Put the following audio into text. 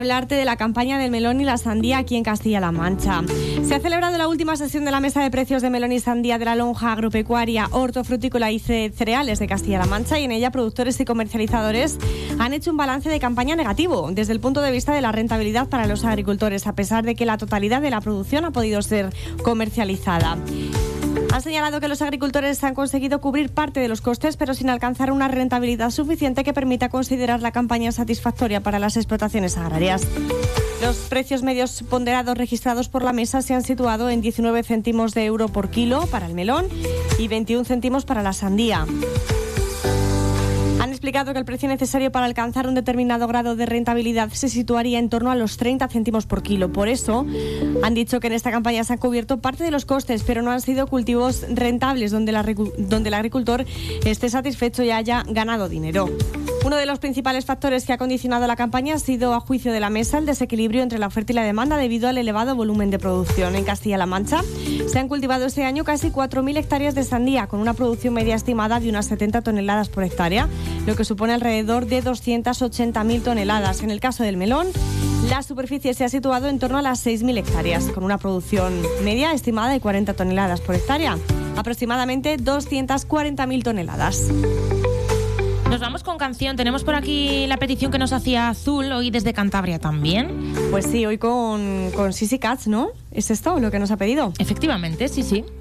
Hablarte de la campaña del melón y la sandía aquí en Castilla-La Mancha. Se ha celebrado la última sesión de la mesa de precios de melón y sandía de la lonja agropecuaria, hortofrutícola y cereales de Castilla-La Mancha, y en ella productores y comercializadores han hecho un balance de campaña negativo desde el punto de vista de la rentabilidad para los agricultores, a pesar de que la totalidad de la producción ha podido ser comercializada. Han señalado que los agricultores han conseguido cubrir parte de los costes, pero sin alcanzar una rentabilidad suficiente que permita considerar la campaña satisfactoria para las explotaciones agrarias. Los precios medios ponderados registrados por la mesa se han situado en 19 céntimos de euro por kilo para el melón y 21 céntimos para la sandía. Han explicado que el precio necesario para alcanzar un determinado grado de rentabilidad se situaría en torno a los 30 céntimos por kilo. Por eso, han dicho que en esta campaña se han cubierto parte de los costes, pero no han sido cultivos rentables donde el agricultor esté satisfecho y haya ganado dinero. Uno de los principales factores que ha condicionado la campaña ha sido, a juicio de la mesa, el desequilibrio entre la oferta y la demanda debido al elevado volumen de producción. En Castilla-La Mancha se han cultivado este año casi 4.000 hectáreas de sandía, con una producción media estimada de unas 70 toneladas por hectárea, lo que supone alrededor de 280.000 toneladas. En el caso del melón, la superficie se ha situado en torno a las 6.000 hectáreas, con una producción media estimada de 40 toneladas por hectárea, aproximadamente 240.000 toneladas. Nos vamos con canción. Tenemos por aquí la petición que nos hacía Azul, hoy desde Cantabria también. Pues sí, hoy con Sissy Catch, ¿no? ¿Es esto lo que nos ha pedido? Efectivamente, sí.